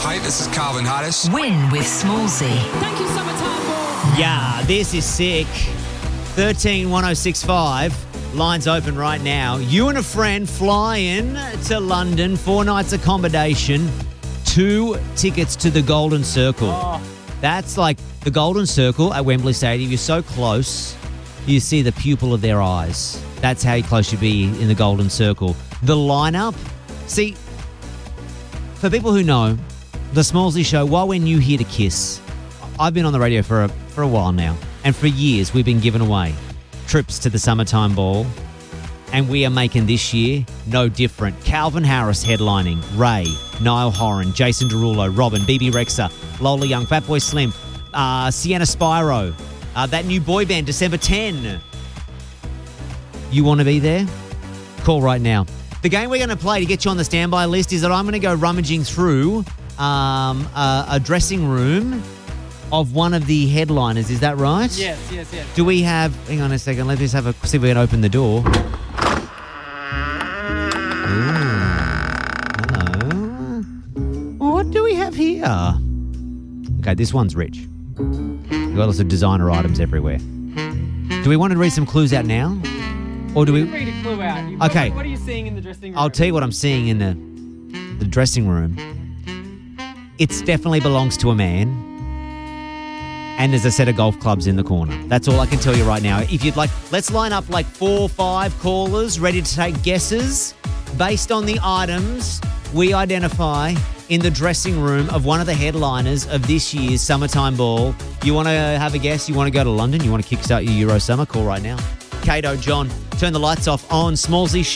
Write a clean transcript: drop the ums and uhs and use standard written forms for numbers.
Hey, this is Calvin Harris. Win with Smallsy. Thank you, Summertime Ball. Yeah, this is sick. 131065. Lines open right now. You and a friend fly in to London, 4 nights accommodation, 2 tickets to the Golden Circle. That's like the Golden Circle at Wembley Stadium. You're so close, you see the pupil of their eyes. That's how close you be in the Golden Circle. The lineup, see, for people who know, the Smallsy Show, while we're new here to Kiss, I've been on the radio for a while now, and for years we've been giving away trips to the Summertime Ball, and we are making this year no different. Calvin Harris headlining, Ray, Niall Horan, Jason Derulo, Robin, BB Rexha, Lola Young, Fatboy Slim, Sienna Spyro, that new boy band, December 10. You want to be there? Call right now. The game we're going to play to get you on the standby list is that I'm going to go rummaging through a dressing room of one of the headliners. Is that right? Yes. Do we have... Hang on a second. Let's just see if we can open the door. Ooh, hello. What do we have here? Okay, this one's rich. We've got lots of designer items everywhere. Do we want to read some clues out now? Or do we... Read a clue out. Okay. What are you seeing in the dressing room? I'll tell you what I'm seeing in the dressing room. It definitely belongs to a man. And there's a set of golf clubs in the corner. That's all I can tell you right now. If you'd like, let's line up like 4 or 5 callers ready to take guesses based on the items we identify in the dressing room of one of the headliners of this year's Summertime Ball. You want to have a guess? You want to go to London? You want to kickstart your Euro Summer? Call right now. Kato, John, turn the lights off on Smallsy.